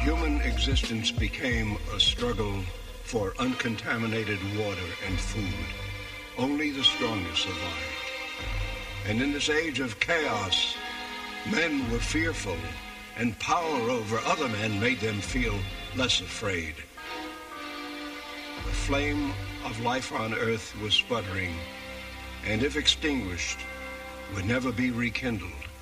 Human existence became a struggle for uncontaminated water and food. Only the strongest survived. And in this age of chaos, men were fearful, and power over other men made them feel less afraid. The flame of life on Earth was sputtering, and if extinguished, would never be rekindled.